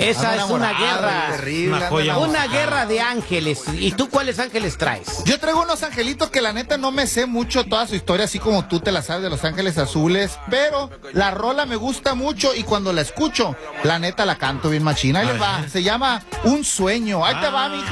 Esa es una guerra. Terrible, Una guerra de ángeles. ¿Y tú cuáles ángeles traes? Yo traigo unos angelitos que la neta no me sé mucho toda su historia, así como tú te la sabes de Los Ángeles Azules, pero la rola me gusta mucho y cuando la escucho, la neta la canto bien machina. Ahí les va, se llama Un Sueño. Ahí te va, mija.